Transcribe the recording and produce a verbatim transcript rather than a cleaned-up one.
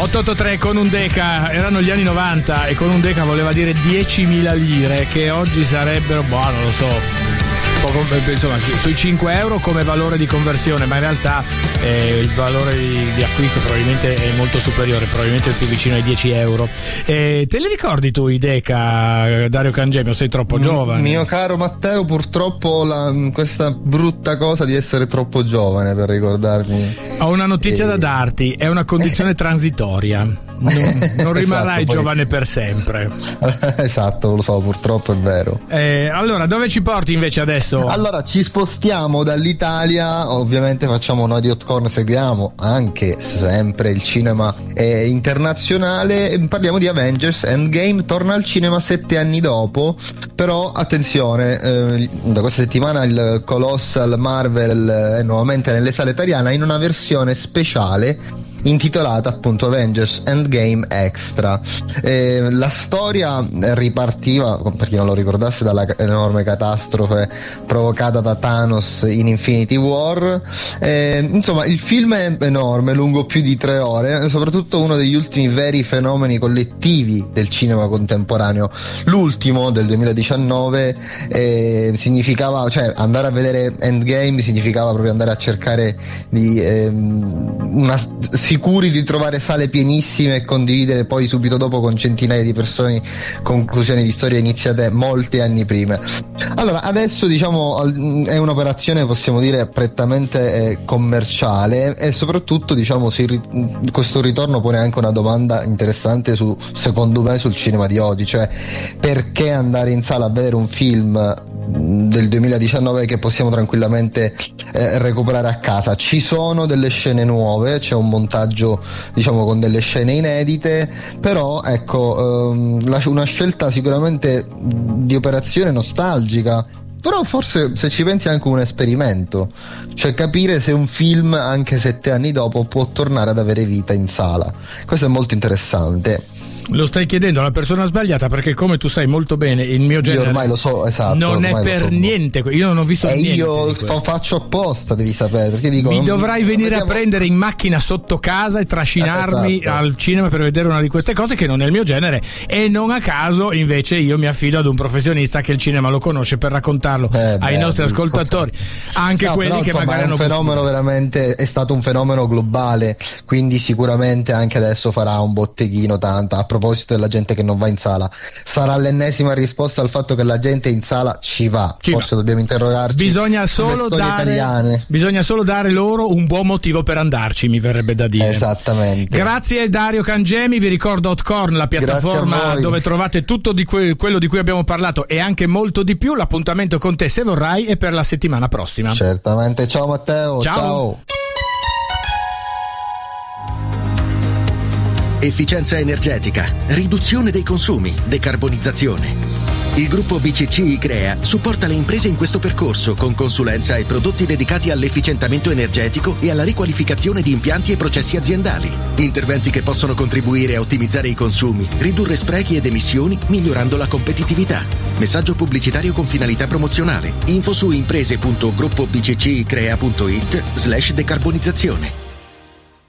otto otto tre con un deca, erano gli anni novanta e con un deca voleva dire diecimila lire, che oggi sarebbero, boh, non lo so, insomma sui cinque euro come valore di conversione, ma in realtà eh, il valore di, di acquisto probabilmente è molto superiore, probabilmente è più vicino ai dieci euro. Eh, te li ricordi tu i deca, Dario Cangemi, o sei troppo giovane? Mio caro Matteo, purtroppo ho la, questa brutta cosa di essere troppo giovane per ricordarmi. Ho una notizia e... da darti, è una condizione transitoria. Non, non rimarrai esatto, giovane poi... per sempre. Esatto, lo so, purtroppo è vero. Eh, allora, dove ci porti invece adesso? Allora, ci spostiamo dall'Italia, ovviamente facciamo noi di Hotcorn, seguiamo anche sempre il cinema eh, internazionale, parliamo di Avengers Endgame, torna al cinema sette anni dopo, però attenzione, eh, da questa settimana il Colossal Marvel è nuovamente nelle sale italiane in una versione speciale intitolata appunto Avengers Endgame Extra. Eh, la storia ripartiva, per chi non lo ricordasse, dalla enorme catastrofe provocata da Thanos in Infinity War. Eh, insomma, il film è enorme, lungo più di tre ore, soprattutto uno degli ultimi veri fenomeni collettivi del cinema contemporaneo. L'ultimo del duemiladiciannove eh, significava, cioè andare a vedere Endgame significava proprio andare a cercare di ehm, una sicuri di trovare sale pienissime e condividere poi subito dopo con centinaia di persone conclusioni di storie iniziate molti anni prima. Allora, adesso diciamo è un'operazione, possiamo dire, prettamente eh, commerciale, e soprattutto diciamo si, questo ritorno pone anche una domanda interessante su, secondo me, sul cinema di oggi, cioè perché andare in sala a vedere un film del duemiladiciannove che possiamo tranquillamente eh, recuperare a casa. Ci sono delle scene nuove, c'è un montaggio diciamo con delle scene inedite, però ecco ehm, la, una scelta sicuramente di operazione nostalgica, però forse se ci pensi è anche un esperimento, cioè capire se un film anche sette anni dopo può tornare ad avere vita in sala. Questo è molto interessante. Lo stai chiedendo alla persona sbagliata, perché come tu sai molto bene il mio genere, io ormai lo so, esatto, non è per so. niente, io non ho visto e niente io lo faccio apposta, devi sapere, perché dico mi non, dovrai non venire vediamo... a prendere in macchina sotto casa e trascinarmi esatto. al cinema per vedere una di queste cose che non è il mio genere, e non a caso invece io mi affido ad un professionista che il cinema lo conosce per raccontarlo eh, ai beh, nostri ascoltatori, anche no, quelli però, che insomma, magari è un hanno fenomeno veramente, è stato un fenomeno globale, quindi sicuramente anche adesso farà un botteghino tanto. A proposito della gente che non va in sala, sarà l'ennesima risposta al fatto che la gente in sala ci va, ci forse va. Dobbiamo interrogarci. Bisogna solo dare bisogna solo dare loro un buon motivo per andarci, mi verrebbe da dire. Esattamente. Grazie Dario Cangemi, vi ricordo Hotcorn, la piattaforma dove trovate tutto di que- quello di cui abbiamo parlato e anche molto di più. L'appuntamento con te, se vorrai, è per la settimana prossima. Certamente. Ciao Matteo. Ciao, ciao. Efficienza energetica, riduzione dei consumi, decarbonizzazione. Il gruppo B C C ICREA supporta le imprese in questo percorso con consulenza e prodotti dedicati all'efficientamento energetico e alla riqualificazione di impianti e processi aziendali. Interventi che possono contribuire a ottimizzare i consumi, ridurre sprechi ed emissioni, migliorando la competitività. Messaggio pubblicitario con finalità promozionale. Info su imprese punto gruppo b c c icrea punto it slash decarbonizzazione.